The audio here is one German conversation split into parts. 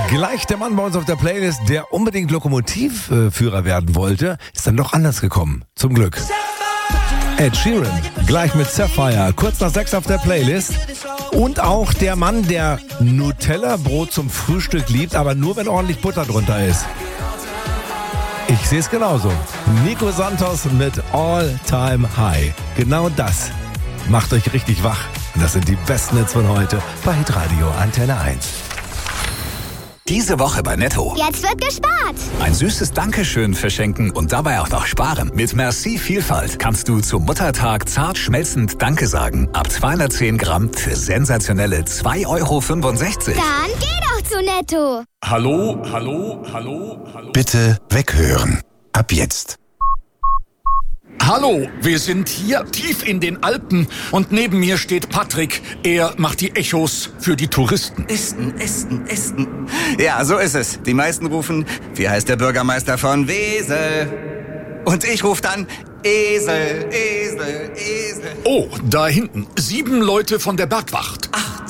Gleich der Mann bei uns auf der Playlist, der unbedingt Lokomotivführer werden wollte, ist dann doch anders gekommen. Zum Glück. Ed Sheeran, gleich mit Sapphire, kurz nach 6 auf der Playlist. Und auch der Mann, der Nutella-Brot zum Frühstück liebt, aber nur, wenn ordentlich Butter drunter ist. Ich sehe es genauso. Nico Santos mit All Time High. Genau das macht euch richtig wach. Und das sind die besten Hits von heute bei Hitradio Antenne 1. Diese Woche bei Netto. Jetzt wird gespart. Ein süßes Dankeschön verschenken und dabei auch noch sparen. Mit Merci Vielfalt kannst du zum Muttertag zart schmelzend Danke sagen. Ab 210 Gramm für sensationelle 2,65 €. Dann geh doch zu Netto. Hallo? Bitte weghören. Ab jetzt. Hallo, wir sind hier tief in den Alpen und neben mir steht Patrick. Er macht die Echos für die Touristen. Esten. Ja, so ist es. Die meisten rufen, wie heißt der Bürgermeister von Wesel? Und ich rufe dann, Esel. Oh, da hinten, 7 Leute von der Bergwacht.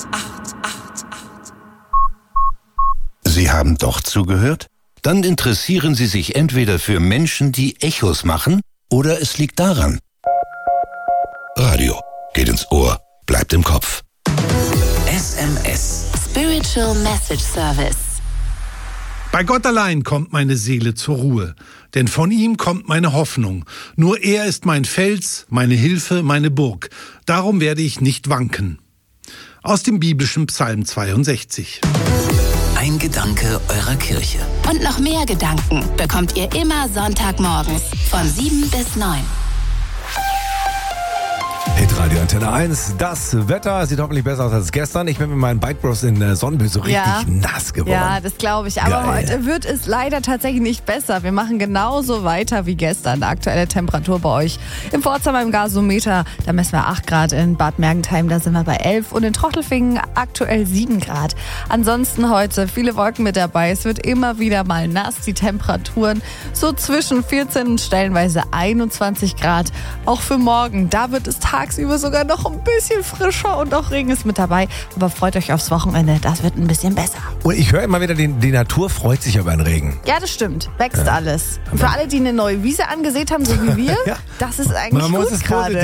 Sie haben doch zugehört? Dann interessieren Sie sich entweder für Menschen, die Echos machen, oder es liegt daran. Radio geht ins Ohr, bleibt im Kopf. SMS. Spiritual Message Service. Bei Gott allein kommt meine Seele zur Ruhe, denn von ihm kommt meine Hoffnung. Nur er ist mein Fels, meine Hilfe, meine Burg. Darum werde ich nicht wanken. Aus dem biblischen Psalm 62. Ein Gedanke eurer Kirche. Und noch mehr Gedanken bekommt ihr immer Sonntagmorgens von 7 bis 9. Hitradio Antenne 1. Das Wetter sieht hoffentlich besser aus als gestern. Ich bin mit meinen Bike Bros in Sonnenbild so richtig nass geworden. Ja, das glaube ich. Aber Geil. heute wird es leider tatsächlich nicht besser. Wir machen genauso weiter wie gestern. Aktuelle Temperatur bei euch im Pforzheim im Gasometer. Da messen wir 8 Grad. In Bad Mergentheim, da sind wir bei 11. Und in Trochelfingen aktuell 7 Grad. Ansonsten heute viele Wolken mit dabei. Es wird immer wieder mal nass. Die Temperaturen so zwischen 14 und stellenweise 21 Grad. Auch für morgen. Da wird es tagsüber sogar noch ein bisschen frischer und auch Regen ist mit dabei. Aber freut euch aufs Wochenende, das wird ein bisschen besser. Und ich höre immer wieder, die Natur freut sich über den Regen. Ja, das stimmt. Wächst alles. Und für alle, die eine neue Wiese angesät haben, so wie wir, Ja. das ist eigentlich Man muss gut es gerade.